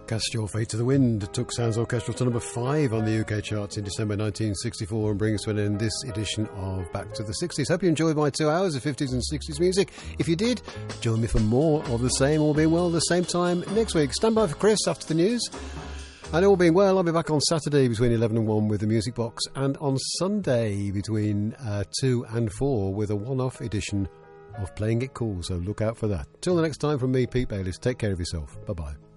Cast Your Fate to the Wind took Sounds Orchestral to number 5 on the UK charts in December 1964 and brings to an end this edition of Back to the 60s. Hope you enjoyed my 2 hours of 50s and 60s music. If you did, join me for more of the same, all being well, the same time next week. Stand by for Chris after the news. And all being well, I'll be back on Saturday between 11 and 1 with the Music Box, and on Sunday between 2 and 4 with a one-off edition of Playing It Cool, so look out for that. Till the next time, from me, Pete Bayliss, take care of yourself. Bye-bye.